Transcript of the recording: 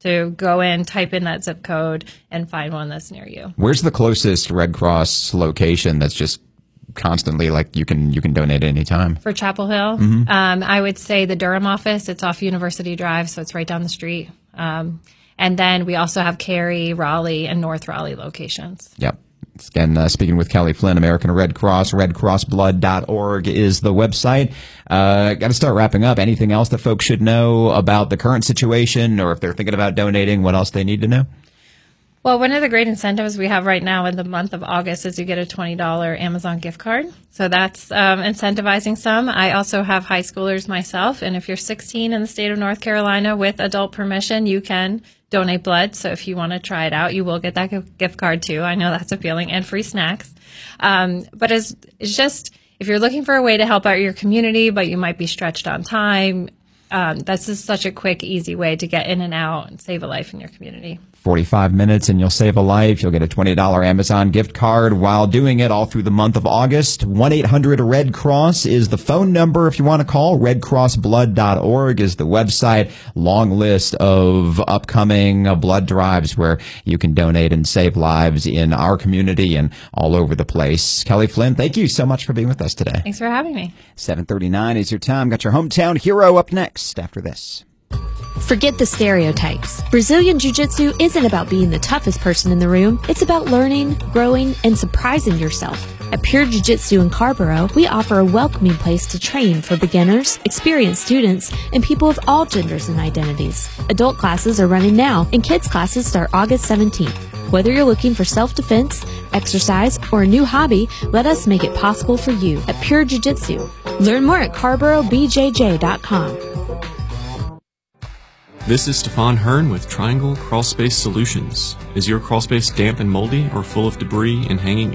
to go in, type in that zip code, and find one that's near you. Where's the closest Red Cross location that's just constantly, like, you can donate at any time? For Chapel Hill, I would say the Durham office. It's off University Drive, so it's right down the street. And then we also have Cary, Raleigh, and North Raleigh locations. Yep. Again, speaking with Kelly Flynn, American Red Cross, redcrossblood.org is the website. Got to start wrapping up. Anything else that folks should know about the current situation, or if they're thinking about donating, what else they need to know? Well, one of the great incentives we have right now in the month of August is you get a $20 Amazon gift card. So that's incentivizing some. I also have high schoolers myself, and if you're 16 in the state of North Carolina with adult permission, you can donate blood. So if you want to try it out, you will get that gift card too. I know that's appealing, and free snacks. But it's just, if you're looking for a way to help out your community, but you might be stretched on time, that's just such a quick, easy way to get in and out and save a life in your community. 45 minutes and you'll save a life. You'll get a $20 Amazon gift card while doing it all through the month of August. 1-800-RED-CROSS is the phone number if you want to call. redcrossblood.org is the website. Long list of upcoming blood drives where you can donate and save lives in our community and all over the place. Kelly Flynn, thank you so much for being with us today. Thanks for having me. 7:39 is your time. Got your hometown hero up next after this. Forget the stereotypes. Brazilian Jiu-Jitsu isn't about being the toughest person in the room. It's about learning, growing, and surprising yourself. At Pure Jiu-Jitsu in Carborough, we offer a welcoming place to train for beginners, experienced students, and people of all genders and identities. Adult classes are running now, and kids classes start August 17th. Whether you're looking for self-defense, exercise, or a new hobby, let us make it possible for you at Pure Jiu-Jitsu. Learn more at CarboroughBJJ.com. This is Stefan Hearn with Triangle Crawlspace Solutions. Is your crawlspace damp and moldy or full of debris and hanging